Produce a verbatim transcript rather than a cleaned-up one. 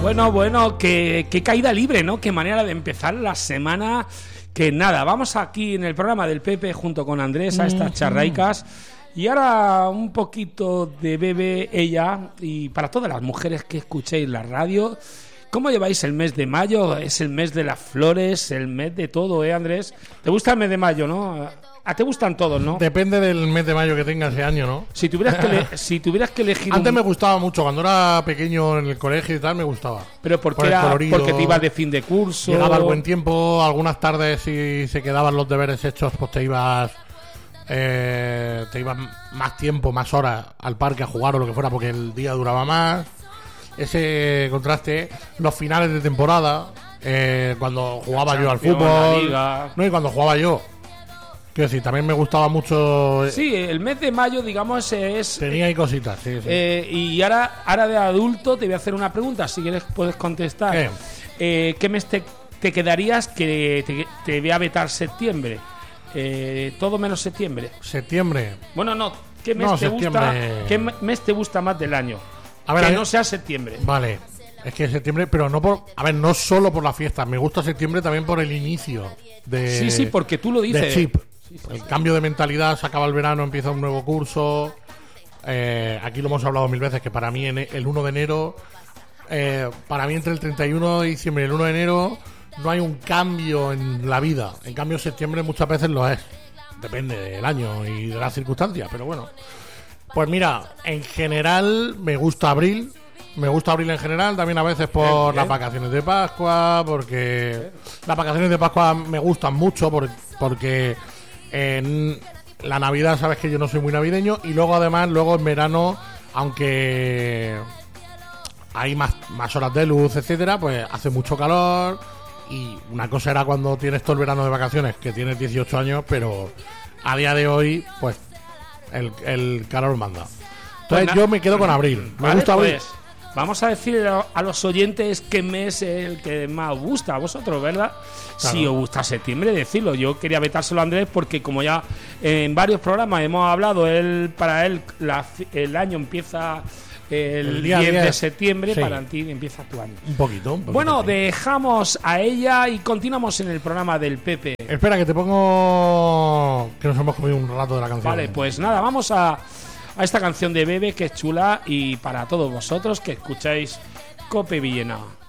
Bueno, bueno, qué, qué caída libre, ¿no? Qué manera de empezar la semana. Que nada, vamos aquí en el programa del Pepe junto con Andrés a estas charraicas. Y ahora un poquito de Bebe, ella, y para todas las mujeres que escuchéis la radio. ¿Cómo lleváis el mes de mayo? Es el mes de las flores, el mes de todo, ¿eh, Andrés? ¿Te gusta el mes de mayo, no? ¿A te gustan todos, no? Depende del mes de mayo que tenga ese año, ¿no? Si tuvieras que, le- si tuvieras que elegir Antes un... me gustaba mucho, cuando era pequeño en el colegio y tal, me gustaba. Pero porque, Por el era, colorido, porque te ibas de fin de curso. Llegaba el buen tiempo, algunas tardes si se quedaban los deberes hechos, pues te ibas... Eh, te ibas más tiempo, más horas al parque a jugar o lo que fuera, porque el día duraba más. Ese contraste, los finales de temporada, eh, cuando jugaba yo al Champions, la fútbol, Liga. no, y cuando jugaba yo. Quiero decir, también me gustaba mucho. Sí, el mes de mayo, digamos, es... Tenía ahí cositas, sí, sí. Eh, y ahora, ahora de adulto te voy a hacer una pregunta, si quieres puedes contestar. ¿Qué? Eh, ¿Qué mes te, te quedarías que te, te voy a vetar septiembre? Eh, todo menos septiembre. Septiembre. Bueno, no, ¿qué mes, No, te, gusta, septiembre. ¿qué me- mes te gusta más del año? A ver, que a ver. no sea septiembre. Vale. Es que septiembre, pero no por. A ver, no solo por la fiesta. Me gusta septiembre también por el inicio de. Sí, sí, porque tú lo dices. de chip. El cambio de mentalidad, se acaba el verano, empieza un nuevo curso. Eh, aquí lo hemos hablado mil veces, que para mí en el uno de enero, eh, para mí entre el treinta y uno de diciembre y el uno de enero, no hay un cambio en la vida. En cambio, septiembre muchas veces lo es. Depende del año y de las circunstancias, pero bueno. Pues mira, en general me gusta abril. Me gusta abril en general, también a veces por Bien, bien. las vacaciones de Pascua, porque las vacaciones de Pascua me gustan mucho por- porque en la Navidad sabes que yo no soy muy navideño, y luego además luego en verano, aunque hay más, más horas de luz, etcétera, pues hace mucho calor. Y una cosa era cuando tienes todo el verano de vacaciones, que tienes dieciocho años, pero a día de hoy pues el, el calor manda. Entonces Pues na- yo me quedo con abril. Me Vale, gusta abril. pues, vamos a decir a, a los oyentes qué mes es el que más os gusta a vosotros, ¿verdad? Claro. Si os gusta septiembre, decirlo. Yo quería vetárselo a Andrés porque como ya en varios programas hemos hablado, él para él la fi- el año empieza el, El día diez de diez. septiembre, Sí. para ti empieza tu año. Un poquito. un poquito, Bueno, sí. dejamos a ella y continuamos en el programa del Pepe. Espera, que te pongo. Que nos hemos comido un rato de la canción. Vale, pues nada, vamos a, a esta canción de Bebe que es chula y para todos vosotros que escucháis Cope Villena.